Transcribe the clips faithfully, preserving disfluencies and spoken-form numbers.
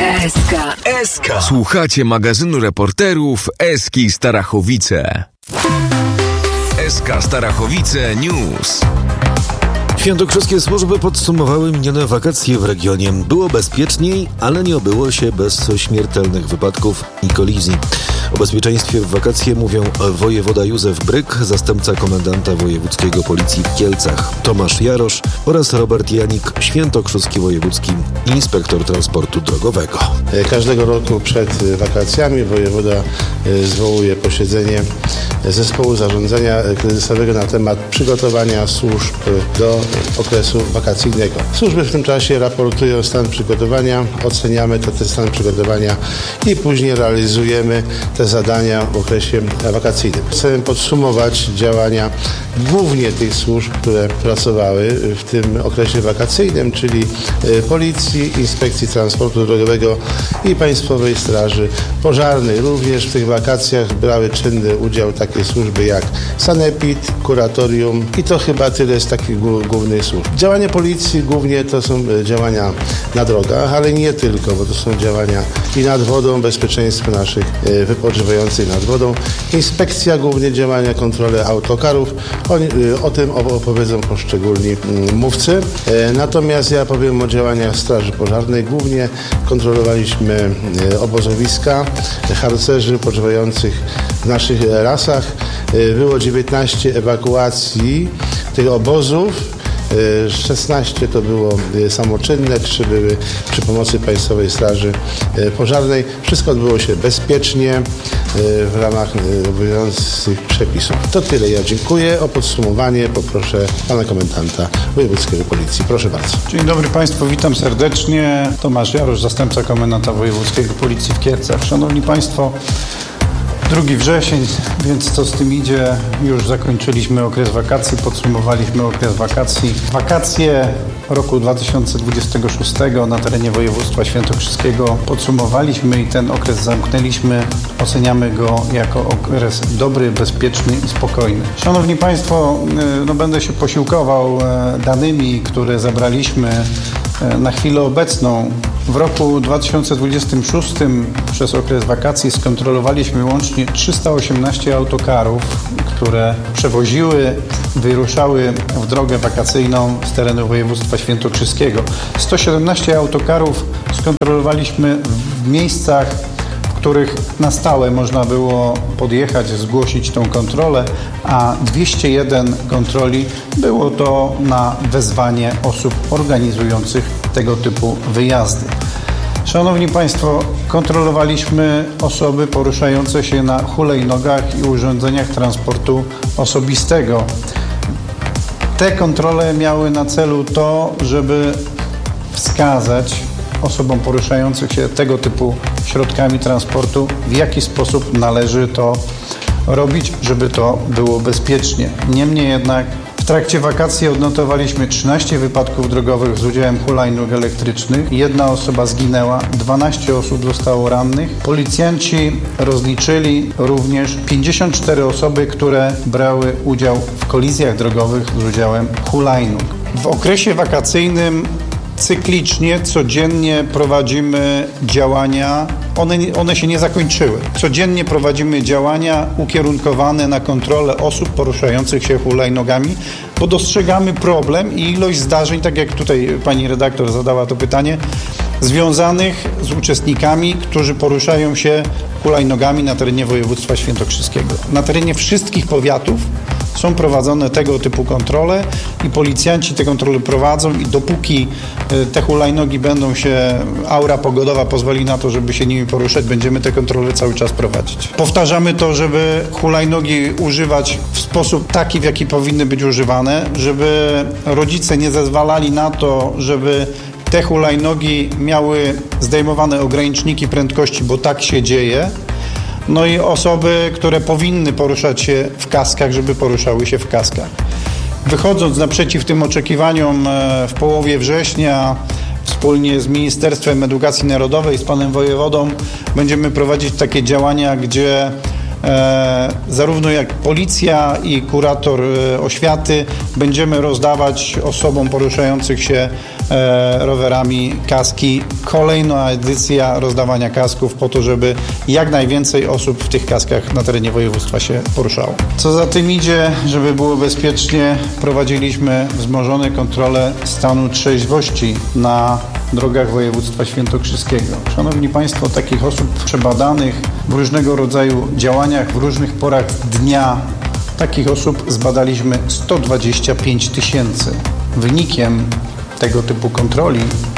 S K. S K. Słuchacie magazynu reporterów Eski Starachowice. S K Starachowice News. Świętokrzyskie służby podsumowały minione wakacje w regionie. Było bezpieczniej, ale nie obyło się bez śmiertelnych wypadków i kolizji. O bezpieczeństwie w wakacje mówią wojewoda Józef Bryk, zastępca komendanta wojewódzkiego policji w Kielcach Tomasz Jarosz oraz Robert Janik, świętokrzyski wojewódzki inspektor transportu drogowego. Każdego roku przed wakacjami wojewoda zwołuje posiedzenie zespołu zarządzania kryzysowego na temat przygotowania służb do okresu wakacyjnego. Służby w tym czasie raportują stan przygotowania, oceniamy to, ten stan przygotowania i później realizujemy te zadania w okresie wakacyjnym. Chcemy podsumować działania głównie tych służb, które pracowały w tym okresie wakacyjnym, czyli Policji, Inspekcji Transportu Drogowego i Państwowej Straży Pożarnej. Również w tych wakacjach brały czynny udział takie służby jak sanepid, kuratorium i to chyba tyle z takich głównych służb. Działania Policji głównie to są działania na drogach, ale nie tylko, bo to są działania i nad wodą, bezpieczeństwo naszych wypoczywających nad wodą. Inspekcja głównie działania, kontrole autokarów. Oni, o tym opowiedzą poszczególni mówcy. Natomiast ja powiem o działaniach Straży Pożarnej. Głównie kontrolowaliśmy obozowiska harcerzy wypoczywających w naszych lasach. Było dziewiętnaście ewakuacji tych obozów. szesnaście to było samoczynne, trzy były przy pomocy Państwowej Straży Pożarnej. Wszystko odbyło się bezpiecznie w ramach obowiązujących przepisów. To tyle. Ja dziękuję. O podsumowanie poproszę pana komendanta wojewódzkiego Policji. Proszę bardzo. Dzień dobry Państwu, witam serdecznie. Tomasz Jarosz, zastępca komendanta wojewódzkiego Policji w Kielcach. Szanowni Państwo, drugi wrzesień, więc co z tym idzie? Już zakończyliśmy okres wakacji, podsumowaliśmy okres wakacji. Wakacje roku dwa tysiące dwudziestego szóstego na terenie województwa świętokrzyskiego podsumowaliśmy i ten okres zamknęliśmy. Oceniamy go jako okres dobry, bezpieczny i spokojny. Szanowni Państwo, no będę się posiłkował danymi, które zebraliśmy na chwilę obecną. W roku dwa tysiące dwudziestym szóstym przez okres wakacji skontrolowaliśmy łącznie trzysta osiemnaście autokarów, które przewoziły, wyruszały w drogę wakacyjną z terenu województwa świętokrzyskiego. sto siedemnaście autokarów skontrolowaliśmy w miejscach, w których na stałe można było podjechać, zgłosić tą kontrolę, a dwieście jeden kontroli było to na wezwanie osób organizujących tego typu wyjazdy. Szanowni Państwo, kontrolowaliśmy osoby poruszające się na hulajnogach i urządzeniach transportu osobistego. Te kontrole miały na celu to, żeby wskazać osobom poruszającym się tego typu środkami transportu, w jaki sposób należy to robić, żeby to było bezpiecznie. Niemniej jednak w trakcie wakacji odnotowaliśmy trzynaście wypadków drogowych z udziałem hulajnóg elektrycznych. Jedna osoba zginęła, dwanaście osób zostało rannych. Policjanci rozliczyli również pięćdziesiąt cztery osoby, które brały udział w kolizjach drogowych z udziałem hulajnóg. W okresie wakacyjnym cyklicznie, codziennie prowadzimy działania, one, one się nie zakończyły. Codziennie prowadzimy działania ukierunkowane na kontrolę osób poruszających się hulajnogami, bo dostrzegamy problem i ilość zdarzeń, tak jak tutaj pani redaktor zadała to pytanie, związanych z uczestnikami, którzy poruszają się hulajnogami na terenie województwa świętokrzyskiego. Na terenie wszystkich powiatów są prowadzone tego typu kontrole i policjanci te kontrole prowadzą i dopóki te hulajnogi będą się, aura pogodowa pozwoli na to, żeby się nimi poruszać, będziemy te kontrole cały czas prowadzić. Powtarzamy to, żeby hulajnogi używać w sposób taki, w jaki powinny być używane, żeby rodzice nie zezwalali na to, żeby te hulajnogi miały zdejmowane ograniczniki prędkości, bo tak się dzieje. No i osoby, które powinny poruszać się w kaskach, żeby poruszały się w kaskach. Wychodząc naprzeciw tym oczekiwaniom w połowie września, wspólnie z Ministerstwem Edukacji Narodowej, z panem wojewodą, będziemy prowadzić takie działania, gdzie e, zarówno jak policja i kurator e, oświaty będziemy rozdawać osobom poruszających się e, rowerami kaski. Kolejna edycja rozdawania kasków po to, żeby jak najwięcej osób w tych kaskach na terenie województwa się poruszało. Co za tym idzie, żeby było bezpiecznie, prowadziliśmy wzmożone kontrole stanu trzeźwości na drogach województwa świętokrzyskiego. Szanowni Państwo, takich osób przebadanych w różnego rodzaju działaniach, w różnych porach dnia, takich osób zbadaliśmy sto dwadzieścia pięć tysięcy. Wynikiem tego typu kontroli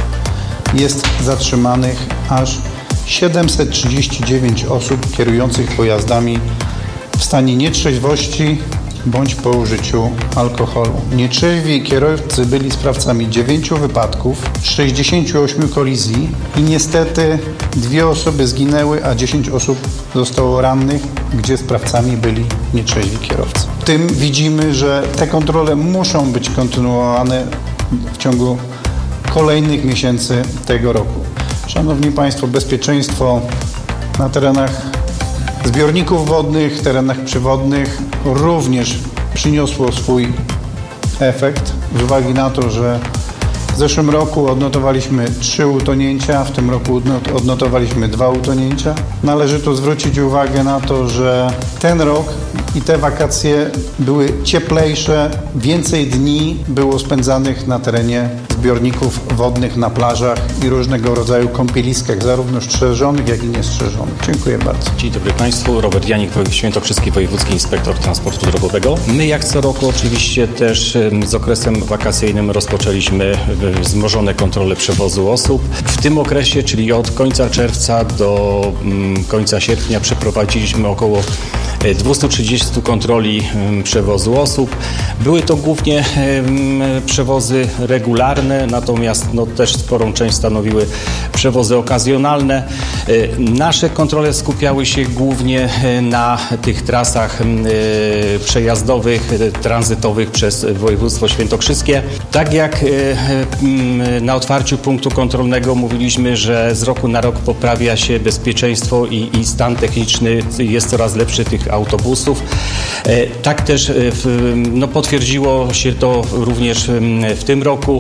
jest zatrzymanych aż siedemset trzydzieści dziewięć osób kierujących pojazdami w stanie nietrzeźwości bądź po użyciu alkoholu. Nietrzeźwi kierowcy byli sprawcami dziewięciu wypadków, sześćdziesięciu ośmiu kolizji i niestety dwie osoby zginęły, a dziesięć osób zostało rannych, gdzie sprawcami byli nietrzeźwi kierowcy. W tym widzimy, że te kontrole muszą być kontynuowane w ciągu kolejnych miesięcy tego roku. Szanowni Państwo, bezpieczeństwo na terenach zbiorników wodnych, terenach przywodnych również przyniosło swój efekt z uwagi na to, że w zeszłym roku odnotowaliśmy trzy utonięcia, w tym roku odnotowaliśmy dwa utonięcia. Należy tu zwrócić uwagę na to, że ten rok i te wakacje były cieplejsze, więcej dni było spędzanych na terenie zbiorników wodnych, na plażach i różnego rodzaju kąpieliskach, zarówno strzeżonych, jak i niestrzeżonych. Dziękuję bardzo. Dzień dobry Państwu, Robert Janik, Świętokrzyski Wojewódzki Inspektor Transportu Drogowego. My jak co roku oczywiście też z okresem wakacyjnym rozpoczęliśmy wzmożone kontrole przewozu osób. W tym okresie, czyli od końca czerwca do końca sierpnia przeprowadziliśmy około dwieście trzydzieści kontroli przewozu osób. Były to głównie przewozy regularne, natomiast no, też sporą część stanowiły przewozy okazjonalne. Nasze kontrole skupiały się głównie na tych trasach przejazdowych, tranzytowych przez województwo świętokrzyskie. Tak jak na otwarciu punktu kontrolnego mówiliśmy, że z roku na rok poprawia się bezpieczeństwo i, i stan techniczny jest coraz lepszy tych autobusów. Tak też no, potwierdziło się to również w tym roku.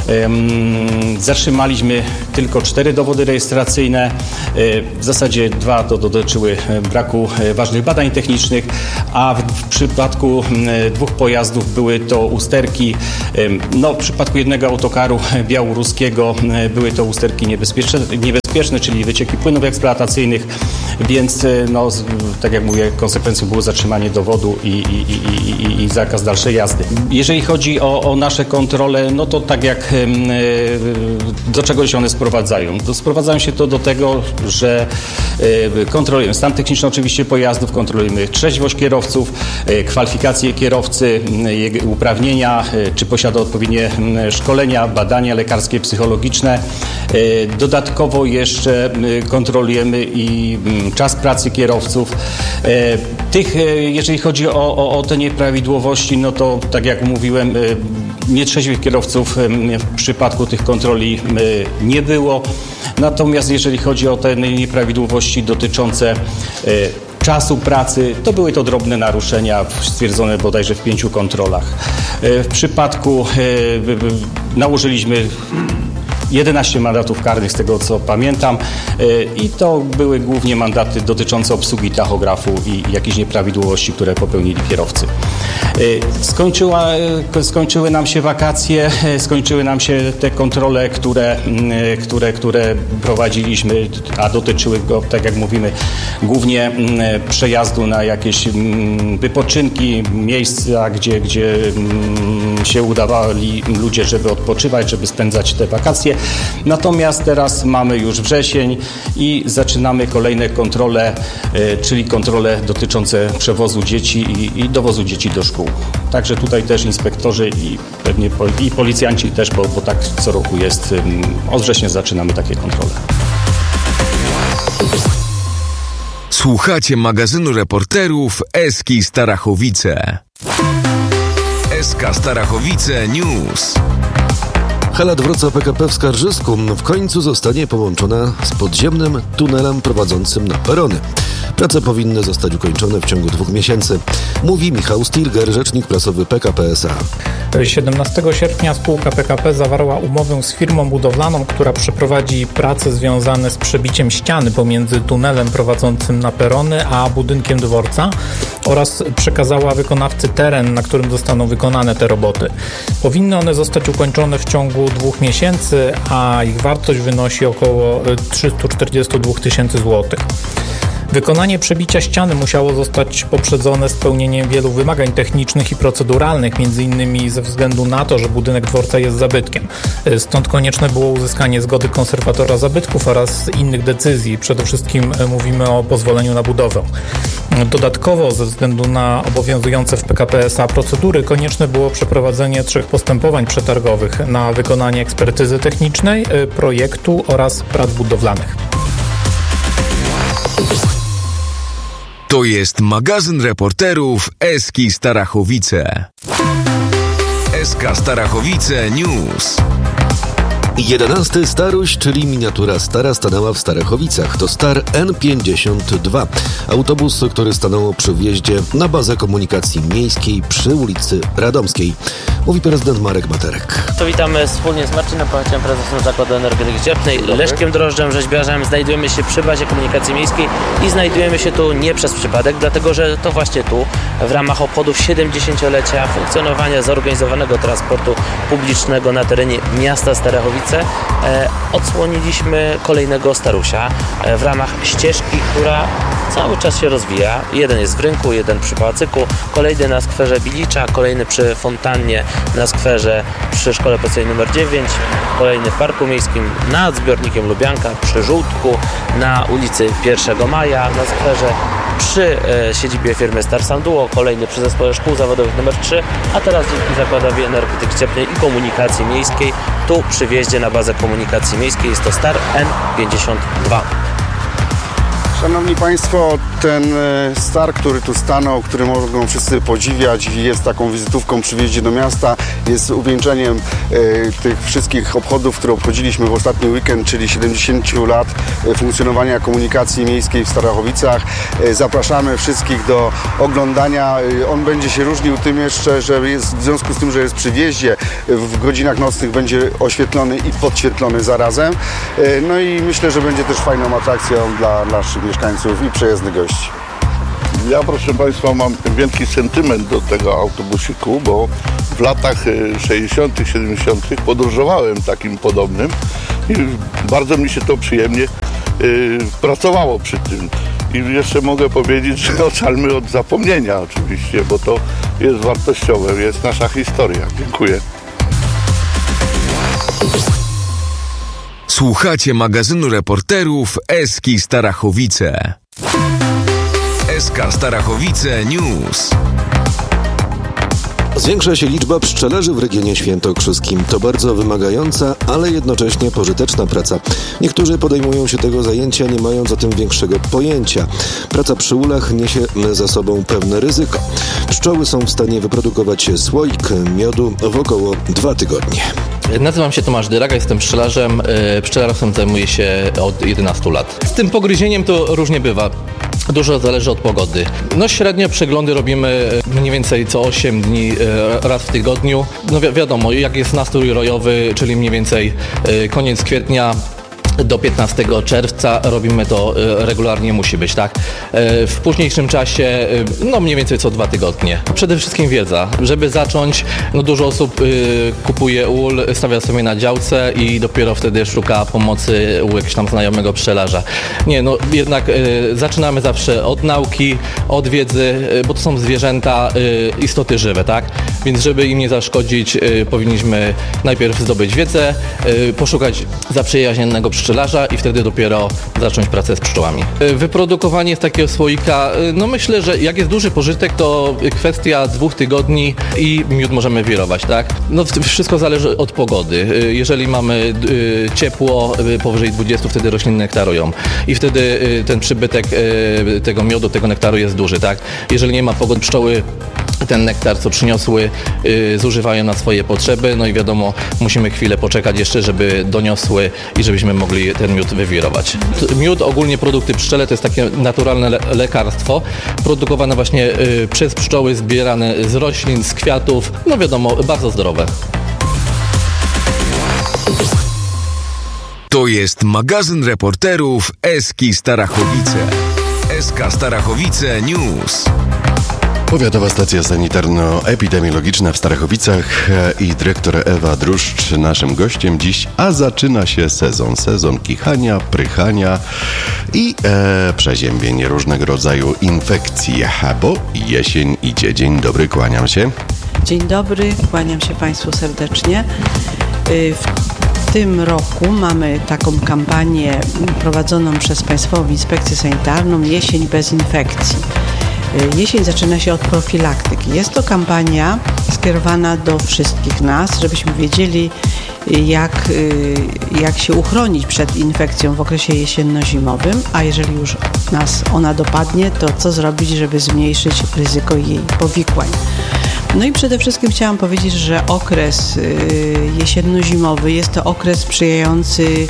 Zatrzymaliśmy tylko cztery dowody rejestracyjne. W zasadzie dwa to dotyczyły braku ważnych badań technicznych, a w, w przypadku dwóch pojazdów były to usterki. No, w przypadku jednego autokaru białoruskiego były to usterki niebezpieczne, niebezpieczne, czyli wycieki płynów eksploatacyjnych, więc no, tak jak mówię, konsekwencją było zatrzymanie dowodu i, i, i, i, i zakaz dalszej jazdy. Jeżeli chodzi o, o nasze kontrole, no to tak jak do czego się one sprowadzają? To sprowadzają się to do tego, że kontrolujemy stan techniczny oczywiście pojazdów, kontrolujemy trzeźwość kierowców, kwalifikacje kierowcy, jego uprawnienia, czy posiada odpowiednie szkolenia, badania lekarskie, psychologiczne. Dodatkowo jeszcze kontrolujemy i czas pracy kierowców. Tych, jeżeli chodzi o, o, o te nieprawidłowości, no to tak jak mówiłem, nietrzeźwych kierowców w przypadku tych kontroli nie było. Natomiast jeżeli chodzi o te nieprawidłowości dotyczące czasu pracy, to były to drobne naruszenia stwierdzone bodajże w pięciu kontrolach. W przypadku nałożyliśmy jedenaście mandatów karnych, z tego co pamiętam, i to były głównie mandaty dotyczące obsługi tachografu i jakichś nieprawidłowości, które popełnili kierowcy. Skończyła, skończyły nam się wakacje, skończyły nam się te kontrole, które, które, które prowadziliśmy, a dotyczyły go, tak jak mówimy, głównie przejazdu na jakieś wypoczynki, miejsca, gdzie, gdzie się udawali ludzie, żeby odpoczywać, żeby spędzać te wakacje. Natomiast teraz mamy już wrzesień i zaczynamy kolejne kontrole, czyli kontrole dotyczące przewozu dzieci i, i dowozu dzieci do szkół. Także tutaj też inspektorzy i pewnie i policjanci też, bo, bo tak co roku jest, od września zaczynamy takie kontrole. Słuchacie magazynu reporterów S K Starachowice. S K Starachowice News. Hala dworca P K P w Skarżysku w końcu zostanie połączona z podziemnym tunelem prowadzącym na perony. Prace powinny zostać ukończone w ciągu dwóch miesięcy, mówi Michał Stilger, rzecznik prasowy P K P S A. siedemnastego sierpnia spółka P K P zawarła umowę z firmą budowlaną, która przeprowadzi prace związane z przebiciem ściany pomiędzy tunelem prowadzącym na perony a budynkiem dworca oraz przekazała wykonawcy teren, na którym zostaną wykonane te roboty. Powinny one zostać ukończone w ciągu dwóch miesięcy, a ich wartość wynosi około trzysta czterdzieści dwa tysięcy złotych. Wykonanie przebicia ściany musiało zostać poprzedzone spełnieniem wielu wymagań technicznych i proceduralnych, m.in. ze względu na to, że budynek dworca jest zabytkiem. Stąd konieczne było uzyskanie zgody konserwatora zabytków oraz innych decyzji. Przede wszystkim mówimy o pozwoleniu na budowę. Dodatkowo ze względu na obowiązujące w P K P S A procedury konieczne było przeprowadzenie trzech postępowań przetargowych na wykonanie ekspertyzy technicznej, projektu oraz prac budowlanych. To jest magazyn reporterów S K Starachowice. S K Starachowice News. jedenasty Staruś, czyli miniatura stara, stanęła w Starachowicach. To Star N pięćdziesiąt dwa. Autobus, który stanął przy wjeździe na bazę komunikacji miejskiej przy ulicy Radomskiej. Mówi prezydent Marek Materek. To witamy wspólnie z Marcinem Pachaciem, prezesem Zakładu Energetyki Cieplnej, Leszkiem Drożdżem, rzeźbiarzem. Znajdujemy się przy bazie komunikacji miejskiej i znajdujemy się tu nie przez przypadek, dlatego że to właśnie tu, w ramach obchodów siedemdziesięciolecia funkcjonowania zorganizowanego transportu publicznego na terenie miasta Starachowice e, odsłoniliśmy kolejnego Starusia e, w ramach ścieżki, która cały czas się rozwija. Jeden jest w rynku, jeden przy Pałacyku, kolejny na skwerze Bilicza, kolejny przy fontannie na skwerze przy Szkole Podstawowej numer dziewięć, kolejny w Parku Miejskim, nad zbiornikiem Lubianka, przy Żółtku, na ulicy pierwszego maja, na skwerze przy e, siedzibie firmy Star Sanduo, kolejny przy Zespole Szkół Zawodowych numer trzy, a teraz dzięki Zakładowi Energetyki Cieplnej i Komunikacji Miejskiej, tu przy wjeździe na bazę komunikacji miejskiej jest to Star N pięćdziesiąt dwa. Szanowni Państwo, ten Star, który tu stanął, który mogą wszyscy podziwiać, jest taką wizytówką przy wjeździe do miasta, jest uwieńczeniem e, tych wszystkich obchodów, które obchodziliśmy w ostatni weekend, czyli siedemdziesiąt lat funkcjonowania komunikacji miejskiej w Starachowicach. E, zapraszamy wszystkich do oglądania. E, on będzie się różnił tym jeszcze, że jest, w związku z tym, że jest przy wjeździe, w godzinach nocnych będzie oświetlony i podświetlony zarazem. E, no i myślę, że będzie też fajną atrakcją dla naszych mieszkańców i przyjezdnych gości. Ja, proszę Państwa, mam wielki sentyment do tego autobusiku, bo w latach sześćdziesiątych, siedemdziesiątych podróżowałem takim podobnym i bardzo mi się to przyjemnie y, pracowało przy tym. I jeszcze mogę powiedzieć, że ocalmy od zapomnienia oczywiście, bo to jest wartościowe, jest nasza historia. Dziękuję. Słuchacie magazynu reporterów S K Starachowice. S K Starachowice News. Zwiększa się liczba pszczelarzy w regionie świętokrzyskim. To bardzo wymagająca, ale jednocześnie pożyteczna praca. Niektórzy podejmują się tego zajęcia, nie mając o tym większego pojęcia. Praca przy ulach niesie za sobą pewne ryzyko. Pszczoły są w stanie wyprodukować słoik miodu w około dwa tygodnie. Nazywam się Tomasz Dyraga, jestem pszczelarzem. Pszczelarstwem zajmuję się od jedenastu lat. Z tym pogryzieniem to różnie bywa. Dużo zależy od pogody. No średnio przeglądy robimy mniej więcej co osiem dni raz w tygodniu. No wi- wiadomo, jak jest nastrój rojowy, czyli mniej więcej koniec kwietnia do piętnastego czerwca robimy to regularnie, musi być, tak? W późniejszym czasie, no mniej więcej co dwa tygodnie. Przede wszystkim wiedza. Żeby zacząć, no dużo osób y, kupuje ul, stawia sobie na działce i dopiero wtedy szuka pomocy u jakiegoś tam znajomego pszczelarza. Nie, no jednak y, zaczynamy zawsze od nauki, od wiedzy, y, bo to są zwierzęta, y, istoty żywe, tak? Więc żeby im nie zaszkodzić, y, powinniśmy najpierw zdobyć wiedzę, y, poszukać zaprzyjaźnionego pszczelarza, pszczelarza i wtedy dopiero zacząć pracę z pszczołami. Wyprodukowanie z takiego słoika, no myślę, że jak jest duży pożytek, to kwestia dwóch tygodni i miód możemy wirować, tak? No wszystko zależy od pogody. Jeżeli mamy ciepło powyżej dwudziestu, wtedy rośliny nektarują i wtedy ten przybytek tego miodu, tego nektaru jest duży, tak? Jeżeli nie ma pogody, pszczoły ten nektar, co przyniosły, yy, zużywają na swoje potrzeby. No i wiadomo, musimy chwilę poczekać jeszcze, żeby doniosły i żebyśmy mogli ten miód wywirować. Miód, ogólnie produkty pszczele, to jest takie naturalne le- lekarstwo, produkowane właśnie yy, przez pszczoły, zbierane z roślin, z kwiatów. No wiadomo, bardzo zdrowe. To jest magazyn reporterów Eski Starachowice. Eska Starachowice News. Powiatowa Stacja Sanitarno-Epidemiologiczna w Starachowicach i dyrektor Ewa Druszcz naszym gościem dziś, a zaczyna się sezon. Sezon kichania, prychania i e, przeziębień, różnego rodzaju infekcji, bo jesień idzie. Dzień dobry, kłaniam się. Dzień dobry, kłaniam się Państwu serdecznie. W tym roku mamy taką kampanię prowadzoną przez Państwową Inspekcję Sanitarną Jesień bez infekcji. Jesień zaczyna się od profilaktyki. Jest to kampania skierowana do wszystkich nas, żebyśmy wiedzieli, jak, jak się uchronić przed infekcją w okresie jesienno-zimowym, a jeżeli już nas ona dopadnie, to co zrobić, żeby zmniejszyć ryzyko jej powikłań. No i przede wszystkim chciałam powiedzieć, że okres jesienno-zimowy jest to okres sprzyjający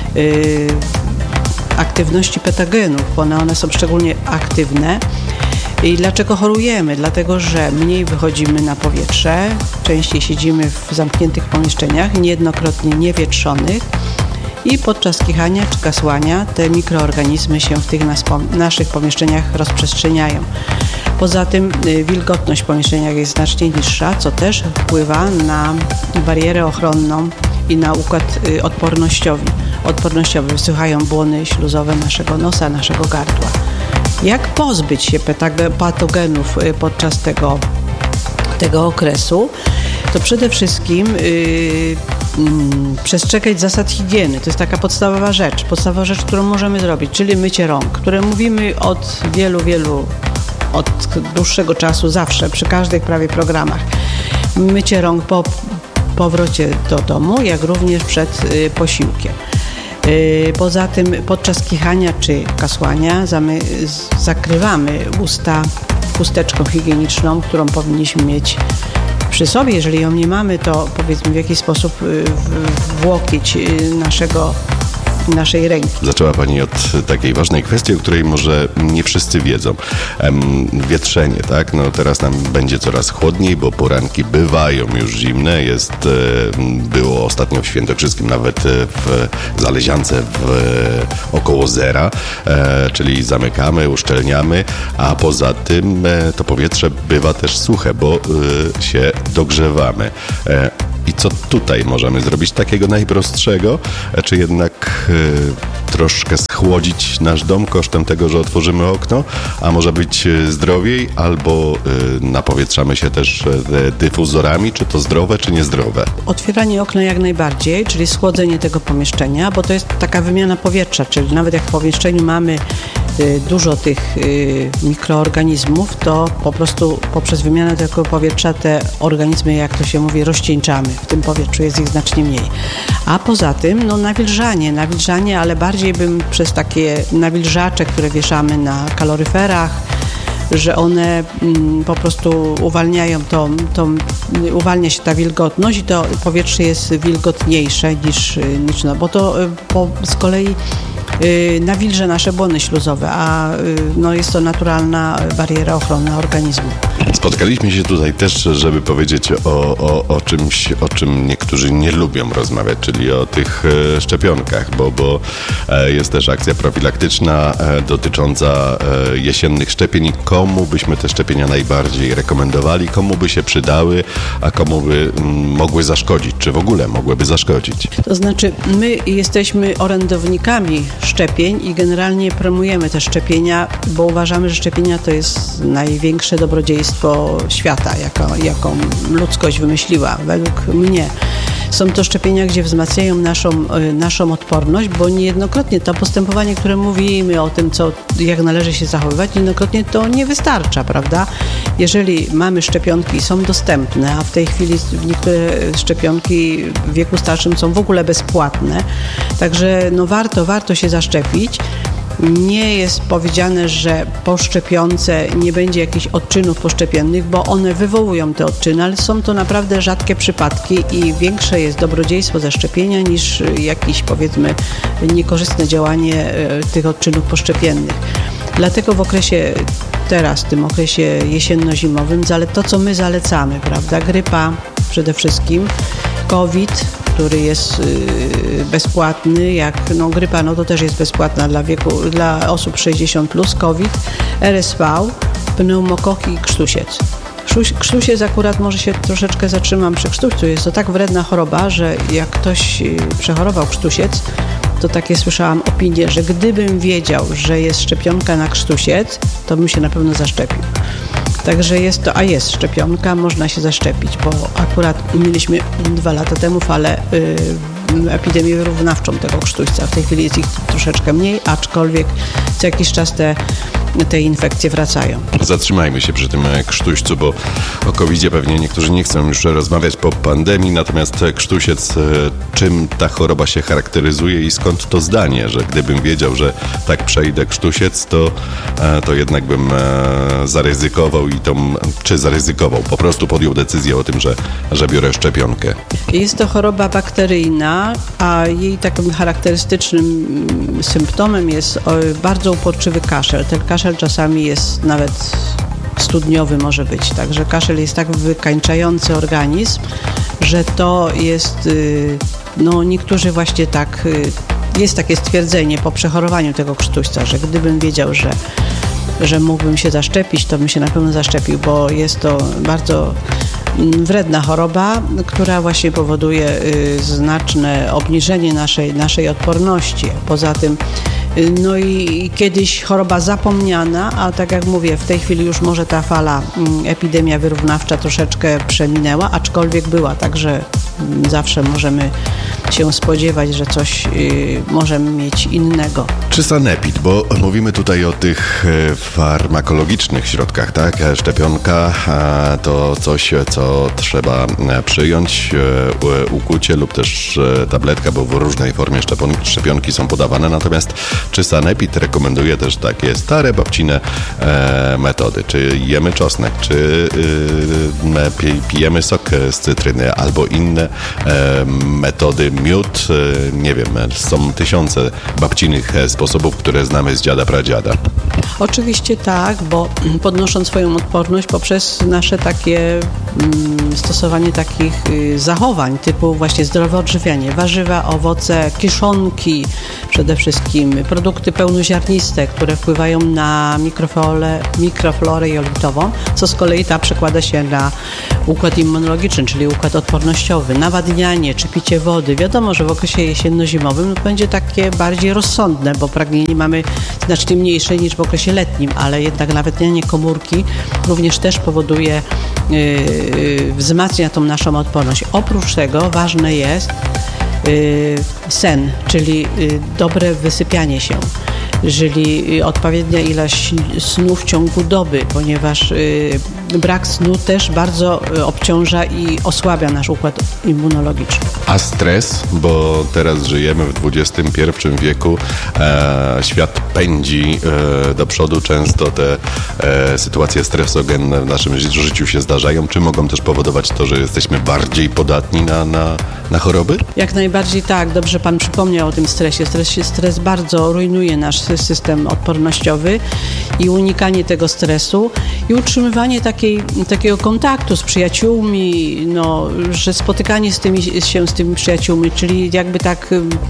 aktywności patogenów, bo one, one są szczególnie aktywne. I dlaczego chorujemy? Dlatego, że mniej wychodzimy na powietrze, częściej siedzimy w zamkniętych pomieszczeniach, niejednokrotnie niewietrzonych i podczas kichania czy kasłania te mikroorganizmy się w tych nas, naszych pomieszczeniach rozprzestrzeniają. Poza tym wilgotność w pomieszczeniach jest znacznie niższa, co też wpływa na barierę ochronną i na układ odpornościowy. Odpornościowy wysychają błony śluzowe naszego nosa, naszego gardła. Jak pozbyć się patogenów podczas tego, tego okresu? To przede wszystkim yy, yy, przestrzegać zasad higieny. To jest taka podstawowa rzecz, podstawowa rzecz, którą możemy zrobić, czyli mycie rąk, które mówimy od wielu, wielu, od dłuższego czasu, zawsze, przy każdych prawie programach. Mycie rąk po powrocie do domu, jak również przed yy, posiłkiem. Poza tym podczas kichania czy kasłania zakrywamy usta chusteczką higieniczną, którą powinniśmy mieć przy sobie. Jeżeli ją nie mamy, to powiedzmy w jakiś sposób w łokieć naszego naszej ręki. Zaczęła Pani od takiej ważnej kwestii, o której może nie wszyscy wiedzą. Wietrzenie, tak? No teraz nam będzie coraz chłodniej, bo poranki bywają już zimne. Jest, było ostatnio w Świętokrzyskim nawet w Zaleziance w około zera, czyli zamykamy, uszczelniamy, a poza tym to powietrze bywa też suche, bo się dogrzewamy. I co tutaj możemy zrobić takiego najprostszego? Czy jednak y, troszkę schłodzić nasz dom kosztem tego, że otworzymy okno? A może być zdrowiej? Albo y, napowietrzamy się też y, dyfuzorami? Czy to zdrowe, czy niezdrowe? Otwieranie okna jak najbardziej, czyli schłodzenie tego pomieszczenia, bo to jest taka wymiana powietrza, czyli nawet jak w pomieszczeniu mamy y, dużo tych y, mikroorganizmów, to po prostu poprzez wymianę tego powietrza te organizmy, jak to się mówi, rozcieńczamy. W tym powietrzu jest ich znacznie mniej. A poza tym, no nawilżanie, nawilżanie, ale bardziej bym przez takie nawilżacze, które wieszamy na kaloryferach, że one mm, po prostu uwalniają to, to, uwalnia się ta wilgotność i to powietrze jest wilgotniejsze niż, niż no, bo to po, z kolei y, nawilża nasze błony śluzowe, a y, no, jest to naturalna bariera ochronna organizmu. Spotkaliśmy się tutaj też, żeby powiedzieć o, o, o czymś, o czym niektórzy nie lubią rozmawiać, czyli o tych e, szczepionkach, bo, bo e, jest też akcja profilaktyczna e, dotycząca e, jesiennych szczepień. Komu byśmy te szczepienia najbardziej rekomendowali, komu by się przydały, a komu by m, mogły zaszkodzić, czy w ogóle mogłyby zaszkodzić? To znaczy, my jesteśmy orędownikami szczepień i generalnie promujemy te szczepienia, bo uważamy, że szczepienia to jest największe dobrodziejstwo świata, jaką, jaką ludzkość wymyśliła, według mnie. Są to szczepienia, gdzie wzmacniają naszą, naszą odporność, bo niejednokrotnie to postępowanie, które mówimy o tym, co, jak należy się zachowywać, niejednokrotnie to nie wystarcza, prawda? Jeżeli mamy szczepionki i są dostępne, a w tej chwili niektóre szczepionki w wieku starszym są w ogóle bezpłatne, także no warto, warto się zaszczepić. Nie jest powiedziane, że po szczepionce nie będzie jakichś odczynów poszczepiennych, bo one wywołują te odczyny, ale są to naprawdę rzadkie przypadki i większe jest dobrodziejstwo zaszczepienia niż jakieś, powiedzmy, niekorzystne działanie tych odczynów poszczepiennych. Dlatego w okresie teraz, w tym okresie jesienno-zimowym, to co my zalecamy, prawda, grypa przede wszystkim, COVID, który jest bezpłatny, jak no, grypa, no to też jest bezpłatna dla wieku, dla osób sześćdziesiąt plus, COVID, R S V, pneumokoki i krztusiec. Krztusiec akurat może się troszeczkę zatrzymam przy krztuścu. Jest to tak wredna choroba, że jak ktoś przechorował krztusiec, to takie słyszałam opinie, że gdybym wiedział, że jest szczepionka na krztusiec, to bym się na pewno zaszczepił. Także jest to, a jest szczepionka, można się zaszczepić, bo akurat mieliśmy dwa lata temu falę y, epidemię wyrównawczą tego krztuśca. W tej chwili jest ich troszeczkę mniej, aczkolwiek co jakiś czas te te infekcje wracają. Zatrzymajmy się przy tym krztuścu, bo o kowidzie pewnie niektórzy nie chcą już rozmawiać po pandemii, natomiast krztusiec, czym ta choroba się charakteryzuje i skąd to zdanie, że gdybym wiedział, że tak przejdę krztusiec, to, to jednak bym zaryzykował i to, czy zaryzykował, po prostu podjął decyzję o tym, że, że biorę szczepionkę. Jest to choroba bakteryjna, a jej takim charakterystycznym symptomem jest bardzo uporczywy kaszel. Ten kaszel czasami jest nawet studniowy może być, także kaszel jest tak wykańczający organizm, że to jest, no niektórzy właśnie tak, jest takie stwierdzenie po przechorowaniu tego krztuśca, że gdybym wiedział, że, że mógłbym się zaszczepić, to bym się na pewno zaszczepił, bo jest to bardzo wredna choroba, która właśnie powoduje znaczne obniżenie naszej, naszej odporności. Poza tym no i kiedyś choroba zapomniana, a tak jak mówię, w tej chwili już może ta fala epidemia wyrównawcza troszeczkę przeminęła, aczkolwiek była, także zawsze możemy się spodziewać, że coś y, możemy mieć innego. Czy sanepid, bo mówimy tutaj o tych farmakologicznych środkach, tak? Szczepionka to coś, co trzeba przyjąć, ukucie lub też tabletka, bo w różnej formie szczepionki są podawane, natomiast czy sanepid rekomenduje też takie stare babcine metody? Czy jemy czosnek, czy pijemy sok z cytryny albo inne metody, miód, nie wiem, są tysiące babcinych sposobów, które znamy z dziada pradziada. Oczywiście tak, bo podnosząc swoją odporność poprzez nasze takie mm, stosowanie takich y, zachowań typu właśnie zdrowe odżywianie, warzywa, owoce, kiszonki przede wszystkim, produkty pełnoziarniste, które wpływają na mikroflorę, mikroflorę jelitową, co z kolei ta przekłada się na układ immunologiczny, czyli układ odpornościowy, nawadnianie czy picie wody. Wiadomo, że w okresie jesienno-zimowym no, będzie takie bardziej rozsądne, bo pragnienie mamy znacznie mniejsze niż w okresie letnim, ale jednak nawadnianie komórki również też powoduje, yy, yy, wzmacnia tą naszą odporność. Oprócz tego ważne jest yy, sen, czyli yy, dobre wysypianie się. Czyli odpowiednia ilość snu w ciągu doby, ponieważ y, brak snu też bardzo obciąża i osłabia nasz układ immunologiczny. A stres, bo teraz żyjemy w dwudziestym pierwszym wieku, e, świat pędzi e, do przodu, często te e, sytuacje stresogenne w naszym życiu się zdarzają. Czy mogą też powodować to, że jesteśmy bardziej podatni na, na, na choroby? Jak najbardziej tak, dobrze Pan przypomniał o tym stresie. Stres, stres bardzo rujnuje nasz system odpornościowy i unikanie tego stresu i utrzymywanie takiej, takiego kontaktu z przyjaciółmi, no, że spotykanie z tymi, się z tymi przyjaciółmi, czyli jakby tak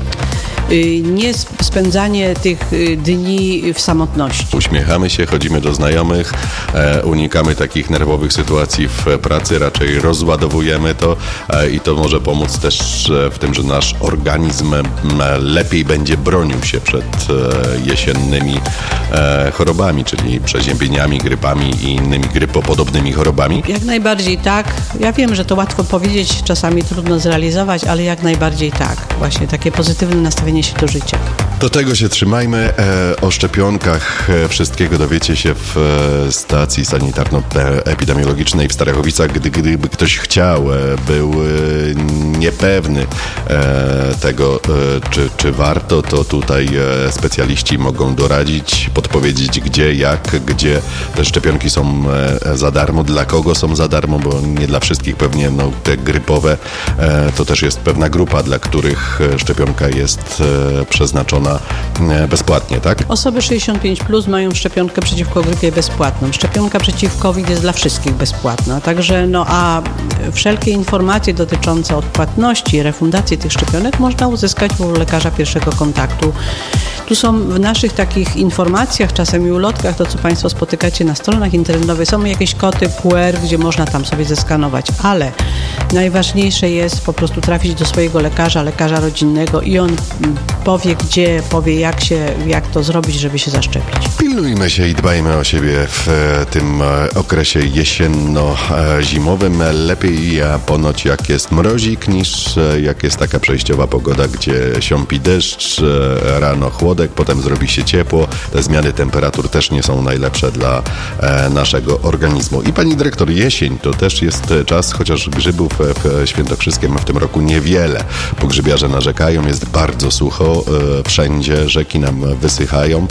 nie spędzanie tych dni w samotności. Uśmiechamy się, chodzimy do znajomych, e, unikamy takich nerwowych sytuacji w pracy, raczej rozładowujemy to e, i to może pomóc też w tym, że nasz organizm lepiej będzie bronił się przed e, jesiennymi e, chorobami, czyli przeziębieniami, grypami i innymi grypopodobnymi chorobami. Jak najbardziej tak. Ja wiem, że to łatwo powiedzieć, czasami trudno zrealizować, ale jak najbardziej tak. Właśnie takie pozytywne nastawienie się do życia. Do tego się trzymajmy. O szczepionkach wszystkiego dowiecie się w stacji sanitarno-epidemiologicznej w Starachowicach. Gdy, gdyby ktoś chciał, był niepewny tego, czy, czy warto, to tutaj specjaliści mogą doradzić, podpowiedzieć gdzie, jak, gdzie te szczepionki są za darmo, dla kogo są za darmo, bo nie dla wszystkich pewnie, no, te grypowe to też jest pewna grupa, dla których szczepionka jest przeznaczona bezpłatnie, tak? Osoby sześćdziesiąt pięć plus mają szczepionkę przeciwko grypie bezpłatną. Szczepionka przeciw COVID jest dla wszystkich bezpłatna. Także, no a wszelkie informacje dotyczące odpłatności i refundacji tych szczepionek można uzyskać u lekarza pierwszego kontaktu. Tu są w naszych takich informacjach, czasem i ulotkach, to co Państwo spotykacie na stronach internetowych, są jakieś kody Q R, gdzie można tam sobie zeskanować, ale najważniejsze jest po prostu trafić do swojego lekarza, lekarza rodzinnego i on powie gdzie, powie jak się, jak to zrobić, żeby się zaszczepić. Pilnujmy się i dbajmy o siebie w tym okresie jesienno-zimowym. Lepiej ponoć jak jest mrozik, niż jak jest taka przejściowa pogoda, gdzie siąpi deszcz, rano chłodek, potem zrobi się ciepło. Te zmiany temperatur też nie są najlepsze dla naszego organizmu. I pani dyrektor, jesień to też jest czas, chociaż grzybów w Świętokrzyskiem w tym roku niewiele. Pogrzybiarze narzekają, jest bardzo sucho wszędzie, rzeki nam wysychają.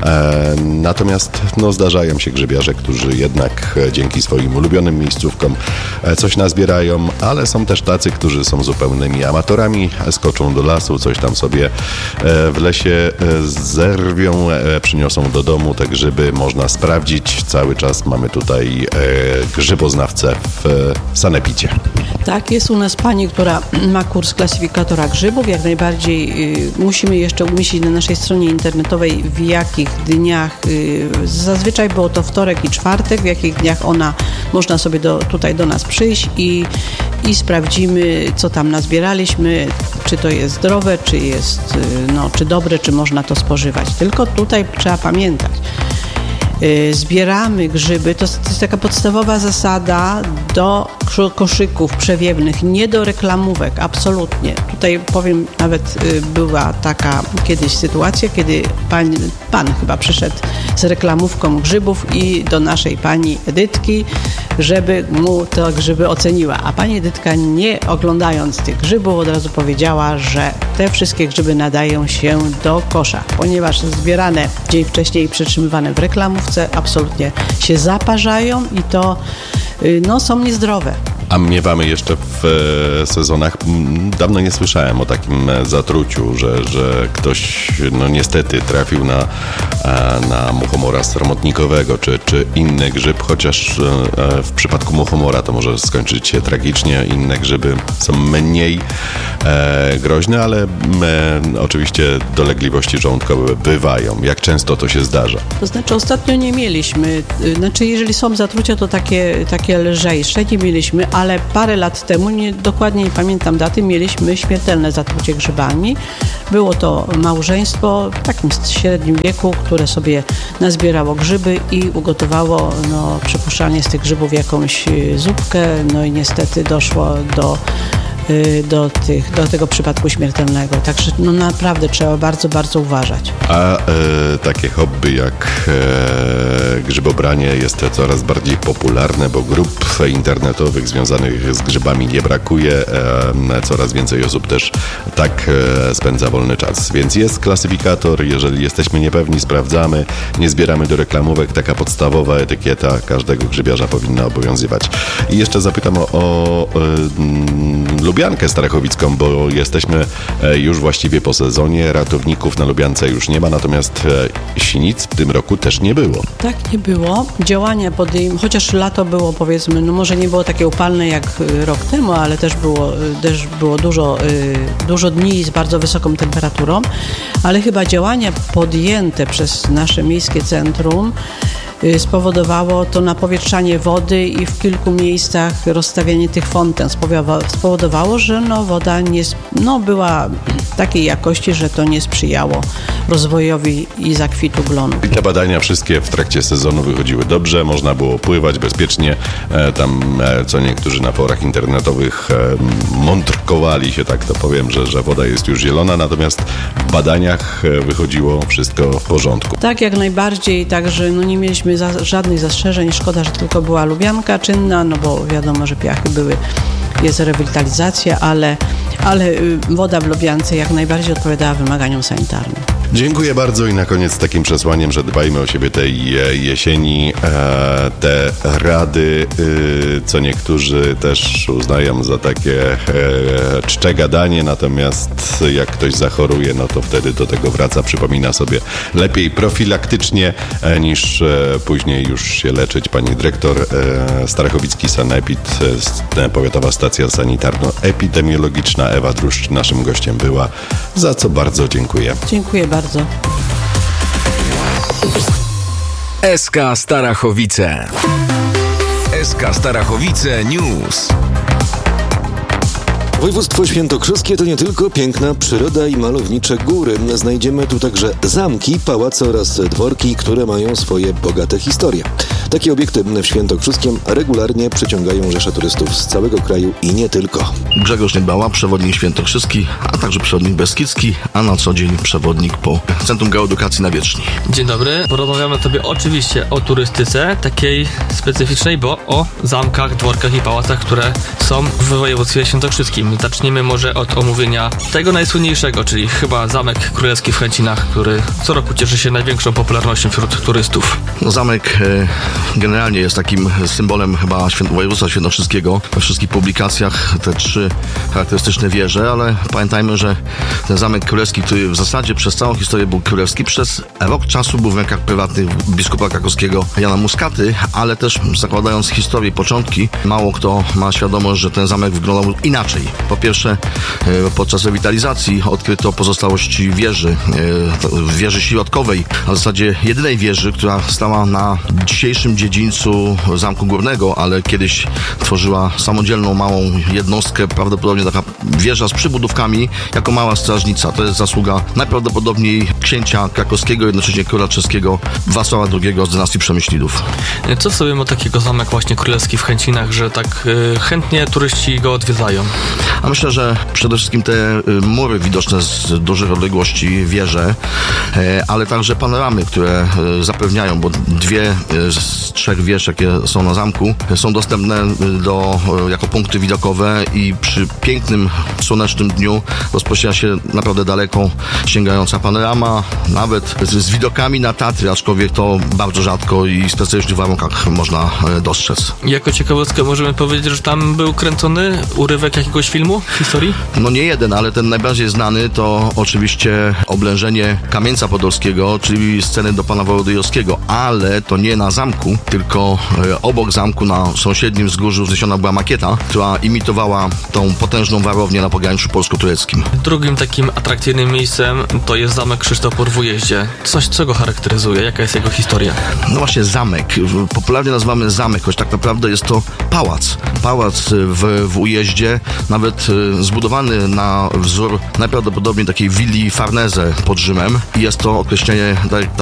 Natomiast no, zdarzają się grzybiarze, którzy jednak dzięki swoim ulubionym miejscówkom coś nazbierają, ale są też tacy, którzy są zupełnymi amatorami, skoczą do lasu, coś tam sobie w lesie zerwią, przyniosą do domu te grzyby, można sprawdzić. Cały czas mamy tutaj grzyboznawcę w sanepidzie. Tak, jest u nas pani, która ma kurs klasyfikatora grzybów. Jak najbardziej y, musimy jeszcze umieścić na naszej stronie internetowej, w jakich dniach, y, zazwyczaj było to wtorek i czwartek, w jakich dniach ona można sobie do, tutaj do nas przyjść i, i sprawdzimy, co tam nazbieraliśmy, czy to jest zdrowe, czy jest, y, no, czy dobre, czy można to spożywać. Tylko tutaj trzeba pamiętać, zbieramy grzyby, to jest taka podstawowa zasada do koszyków przewiewnych, nie do reklamówek, absolutnie. Tutaj powiem, nawet była taka kiedyś sytuacja, kiedy pan, pan chyba przyszedł z reklamówką grzybów i do naszej pani Edytki, żeby mu te grzyby oceniła. A pani Edytka, nie oglądając tych grzybów, od razu powiedziała, że te wszystkie grzyby nadają się do kosza, ponieważ zbierane dzień wcześniej i przetrzymywane w reklamówce absolutnie się zaparzają i to no, są niezdrowe. A miewamy jeszcze w sezonach, dawno nie słyszałem o takim zatruciu, że, że ktoś no niestety trafił na, na muchomora sromotnikowego czy, czy inny grzyb, chociaż w przypadku muchomora to może skończyć się tragicznie, inne grzyby są mniej e, groźne, ale e, oczywiście dolegliwości żołądkowe bywają. Jak często to się zdarza? To znaczy ostatnio nie mieliśmy, znaczy jeżeli są zatrucia, to takie, takie lżejsze nie mieliśmy, ale parę lat temu, nie, dokładnie nie pamiętam daty, mieliśmy śmiertelne zatrucie grzybami. Było to małżeństwo w takim średnim wieku, które sobie nazbierało grzyby i ugotowało no, przypuszczalnie z tych grzybów jakąś zupkę, no i niestety doszło do Do, tych, do tego przypadku śmiertelnego. Także no naprawdę trzeba bardzo, bardzo uważać. A e, takie hobby jak e, grzybobranie jest coraz bardziej popularne, bo grup internetowych związanych z grzybami nie brakuje. E, coraz więcej osób też tak e, spędza wolny czas. Więc jest klasyfikator, jeżeli jesteśmy niepewni, sprawdzamy, nie zbieramy do reklamówek. Taka podstawowa etykieta każdego grzybiarza powinna obowiązywać. I jeszcze zapytam o, o e, Lubiankę Starachowicką, bo jesteśmy już właściwie po sezonie. Ratowników na Lubiance już nie ma, natomiast sinic w tym roku też nie było. Tak, nie było. Działania podejm... chociaż lato było, powiedzmy, no może nie było takie upalne jak rok temu, ale też było, też było dużo, dużo dni z bardzo wysoką temperaturą, ale chyba działania podjęte przez nasze miejskie centrum spowodowało to napowietrzanie wody i w kilku miejscach rozstawianie tych fonten spowodowało, że no, woda nie, no, była takiej jakości, że to nie sprzyjało rozwojowi i zakwitu glonu. I te badania wszystkie w trakcie sezonu wychodziły dobrze, można było pływać bezpiecznie. E, tam e, co niektórzy na forach internetowych e, mądrkowali się, tak to powiem, że, że woda jest już zielona, natomiast w badaniach e, wychodziło wszystko w porządku. Tak, jak najbardziej, także no nie mieliśmy za, żadnych zastrzeżeń. Szkoda, że tylko była lubianka czynna, no bo wiadomo, że piachy były, jest rewitalizacja, ale, ale woda w lubiance jak najbardziej odpowiadała wymaganiom sanitarnym. Dziękuję bardzo i na koniec z takim przesłaniem, że dbajmy o siebie tej jesieni. E, te rady, y, co niektórzy też uznają za takie e, czcze gadanie, natomiast jak ktoś zachoruje, no to wtedy do tego wraca, przypomina sobie lepiej profilaktycznie e, niż e, później już się leczyć. Pani dyrektor e, Starachowicki Sanepid, e, Powiatowa Stacja Sanitarno-Epidemiologiczna Ewa Druszcz naszym gościem była, za co bardzo dziękuję. Dziękuję bardzo. Bardzo. S K Starachowice. S K Starachowice News. Województwo świętokrzyskie to nie tylko piękna przyroda i malownicze góry. Znajdziemy tu także zamki, pałace oraz dworki, które mają swoje bogate historie. Takie obiekty w Świętokrzyskiem regularnie przyciągają rzesze turystów z całego kraju i nie tylko. Grzegorz Niedbała, przewodnik świętokrzyski, a także przewodnik beskidzki, a na co dzień przewodnik po Centrum Geoedukacji na Wieczni. Dzień dobry. Porozmawiamy sobie oczywiście o turystyce, takiej specyficznej, bo o zamkach, dworkach i pałacach, które są w województwie świętokrzyskim. Zaczniemy może od omówienia tego najsłynniejszego, czyli chyba Zamek Królewski w Chęcinach, który co roku cieszy się największą popularnością wśród turystów. No, zamek e, generalnie jest takim symbolem chyba święt, województwa świętokrzyskiego. We wszystkich publikacjach te trzy charakterystyczne wieże, ale pamiętajmy, że ten Zamek Królewski, który w zasadzie przez całą historię był królewski, przez rok czasu był w rękach prywatnych biskupa krakowskiego Jana Muskaty, ale też zakładając historię, początki, mało kto ma świadomość, że ten zamek wyglądał inaczej. Po pierwsze, podczas rewitalizacji odkryto pozostałości wieży, wieży środkowej, a w zasadzie jedynej wieży, która stała na dzisiejszym dziedzińcu Zamku Górnego, ale kiedyś tworzyła samodzielną, małą jednostkę, prawdopodobnie taka wieża z przybudówkami, jako mała strażnica. To jest zasługa najprawdopodobniej księcia krakowskiego, jednocześnie króla czeskiego Wacława drugiego z dynastii Przemyślidów. Co sobie ma takiego zamek właśnie królewski w Chęcinach, że tak y, chętnie turyści go odwiedzają? A myślę, że przede wszystkim te mury widoczne z dużych odległości, wieże, ale także panoramy, które zapewniają, bo dwie z trzech wież, jakie są na zamku, są dostępne do, jako punkty widokowe i przy pięknym, słonecznym dniu rozpoczyna się naprawdę daleko sięgająca panorama, nawet z, z widokami na Tatry, aczkolwiek to bardzo rzadko i w specjalnych warunkach można dostrzec. Jako ciekawostkę możemy powiedzieć, że tam był kręcony urywek jakiegoś filmu w historii? No nie jeden, ale ten najbardziej znany to oczywiście oblężenie Kamieńca Podolskiego, czyli sceny do pana Wołodyjowskiego, ale to nie na zamku, tylko obok zamku na sąsiednim wzgórzu wzniesiona była makieta, która imitowała tą potężną warownię na pograniczu polsko-tureckim. Drugim takim atrakcyjnym miejscem to jest Zamek Krzysztofpor w Ujeździe. Coś, co go charakteryzuje? Jaka jest jego historia? No właśnie zamek. Popularnie nazywamy zamek, choć tak naprawdę jest to pałac. Pałac w, w Ujeździe, nawet zbudowany na wzór najprawdopodobniej takiej willi Farnese pod Rzymem i jest to określenie